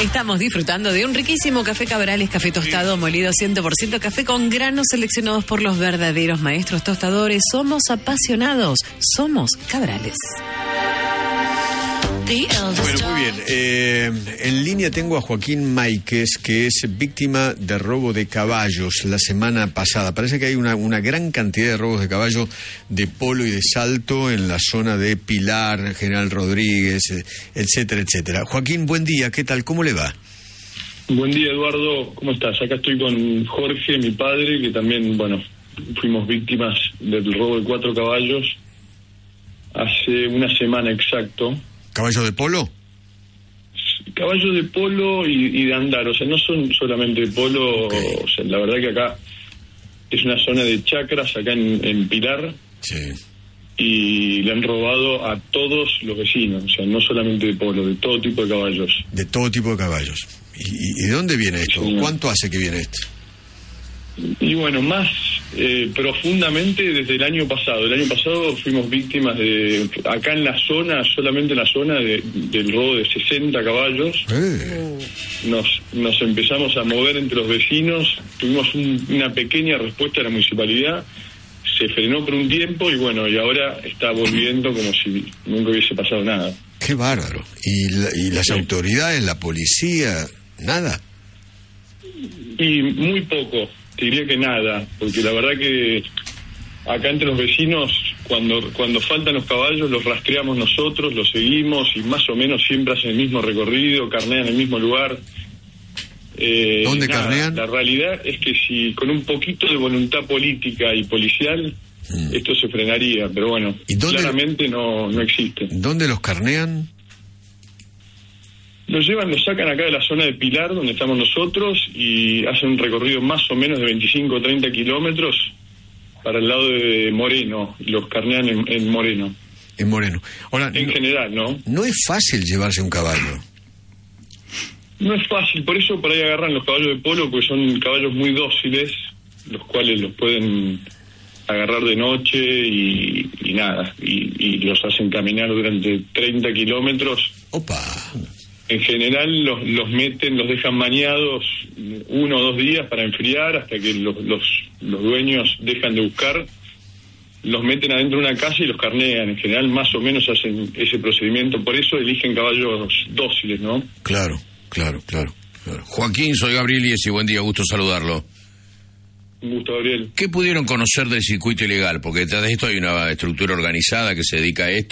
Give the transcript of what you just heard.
Estamos disfrutando de un riquísimo café Cabrales, café tostado, molido 100% café con granos seleccionados por los verdaderos maestros tostadores. Somos apasionados, somos Cabrales. Bueno, muy bien. En línea tengo a Joaquín Máiquez, que es víctima de robo de caballos la semana pasada. Parece que hay una gran cantidad de robos de caballo de polo y de salto en la zona de Pilar, General Rodríguez, etcétera, etcétera. Joaquín, buen día. ¿Qué tal? ¿Cómo le va? Buen día, Eduardo. ¿Cómo estás? Acá estoy con Jorge, mi padre, que también, fuimos víctimas del robo de 4 caballos hace una semana exacto. ¿Caballo de polo? Caballos de polo y de andar, o sea, no son solamente de polo, okay. O sea, la verdad que acá es una zona de chacras, acá en Pilar, sí. Y le han robado a todos los vecinos, o sea, no solamente de polo, de todo tipo de caballos. De todo tipo de caballos. ¿Y de dónde viene esto? Sí. ¿Cuánto hace que viene esto? Y bueno, más profundamente desde el año pasado. El año pasado fuimos víctimas de, acá en la zona, solamente en la zona del robo de 60 caballos. Nos empezamos a mover entre los vecinos, tuvimos una pequeña respuesta de la municipalidad, se frenó por un tiempo y ahora está volviendo como si nunca hubiese pasado nada. ¡Qué bárbaro! ¿Y las autoridades, la policía, nada? Y muy poco. Te diría que nada, porque la verdad que acá entre los vecinos, cuando faltan los caballos, los rastreamos nosotros, los seguimos y más o menos siempre hacen el mismo recorrido, carnean en el mismo lugar. ¿Dónde carnean? La realidad es que si con un poquito de voluntad política y policial, esto se frenaría, pero bueno, claramente no existe. ¿Dónde los carnean? Los sacan acá de la zona de Pilar, donde estamos nosotros, y hacen un recorrido más o menos de 25 o 30 kilómetros para el lado de Moreno, y los carnean en Moreno. En Moreno. Ahora, en general, ¿no? No es fácil llevarse un caballo. No es fácil, por eso por ahí agarran los caballos de polo, porque son caballos muy dóciles, los cuales los pueden agarrar de noche y nada, y los hacen caminar durante 30 kilómetros. ¡Opa! En general los meten, los dejan bañados 1 o 2 días para enfriar hasta que los dueños dejan de buscar, los meten adentro de una casa y los carnean. En general más o menos hacen ese procedimiento, por eso eligen caballos dóciles, ¿no? Claro. Joaquín, soy Gabriel y buen día, gusto saludarlo. Un gusto, Gabriel. ¿Qué pudieron conocer del circuito ilegal? Porque detrás de esto hay una estructura organizada que se dedica a esto.